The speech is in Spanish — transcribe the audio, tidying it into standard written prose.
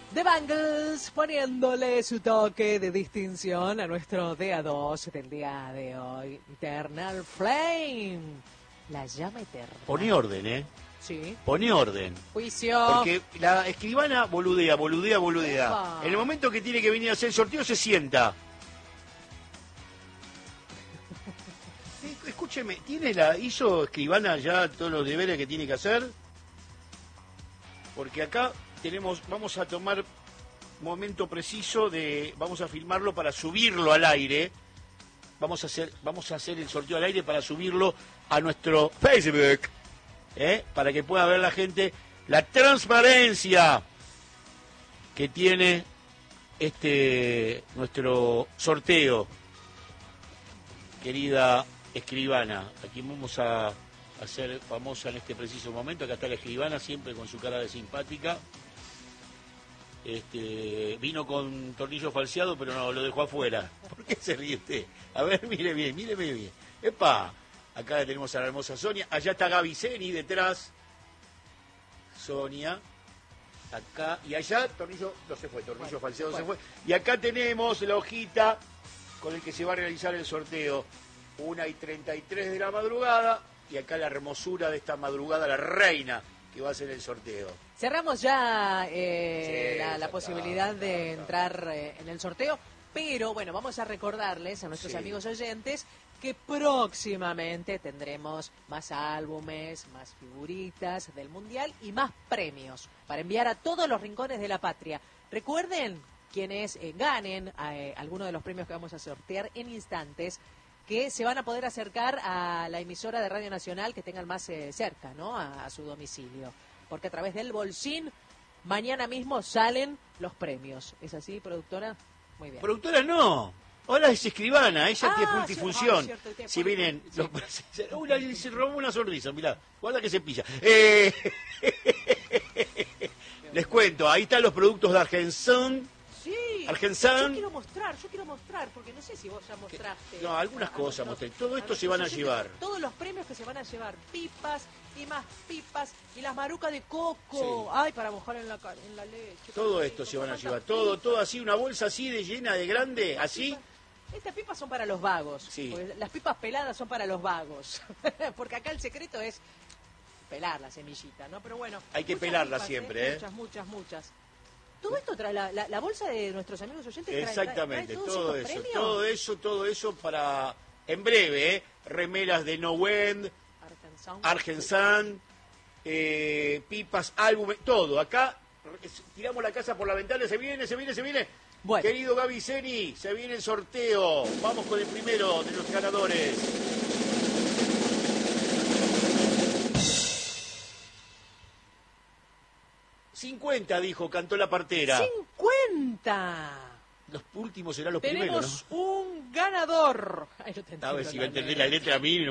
The Bangles poniéndole su toque de distinción a nuestro DA2 del día de hoy. Eternal Flame, la llama eterna. Poné orden, ¿eh? Sí. Poné orden. Juicio. Porque la escribana boludea. Epa. En el momento que tiene que venir a hacer el sorteo se sienta. Escúcheme, ¿hizo escribana ya todos los deberes que tiene que hacer? Porque acá vamos a tomar momento preciso vamos a filmarlo para subirlo al aire. Vamos a hacer el sorteo al aire para subirlo a nuestro Facebook, para que pueda ver la gente la transparencia que tiene nuestro sorteo. Querida escribana, aquí vamos a hacer famosa en este preciso momento. Acá está la escribana, siempre con su cara de simpática. Vino con tornillo falseado, pero no, lo dejó afuera. ¿Por qué se ríe usted? A ver, mire bien. ¡Epa! Acá tenemos a la hermosa Sonia. Allá está Gaby Zeni detrás. Sonia. Acá. Y allá, tornillo falseado se fue. Y acá tenemos la hojita con el que se va a realizar el sorteo. 1:33 de la madrugada. Y acá la hermosura de esta madrugada, la reina que va a hacer el sorteo. Cerramos ya la posibilidad de entrar en el sorteo, pero bueno, vamos a recordarles a nuestros amigos oyentes que próximamente tendremos más álbumes, más figuritas del Mundial y más premios para enviar a todos los rincones de la patria. Recuerden, quienes ganen alguno de los premios que vamos a sortear en instantes, que se van a poder acercar a la emisora de Radio Nacional que tengan más cerca, ¿no? A su domicilio. Porque a través del bolsín, mañana mismo salen los premios. ¿Es así, productora? Muy bien. Productora no. Ahora es escribana, ella tiene multifunción. Si vienen... Sí. Se robó una sonrisa, mirá. Guarda que se pilla. Les cuento, ahí están los productos de Argensan. Sí, Argensan. Yo quiero mostrar, porque no sé si vos ya mostraste. No, algunas cosas mostré. Todo esto se van a llevar. Todos los premios que se van a llevar, pipas y más pipas y las marucas de coco. Sí. Ay, para mojar en la leche. Todo esto se van a llevar. Todo así, una bolsa así de llena de grande, así. Estas pipas son para los vagos. Sí. Las pipas peladas son para los vagos. Porque acá el secreto es pelar la semillita, ¿no? Pero bueno. Hay que pelarla pipas, siempre, Muchas. Todo esto trae la bolsa de nuestros amigos oyentes. Exactamente, trae todo eso para, en breve, remeras de No End, Argensan, pipas, álbumes, todo. Acá tiramos la casa por la ventana, se viene. Bueno. Querido Gaby Zeni, se viene el sorteo. Vamos con el primero de los ganadores. $50, dijo, cantó la partera. ¡50! Los últimos serán los primeros, ¿no? Tenemos un ganador. Ay, no te a ver si va a entender la letra a mí.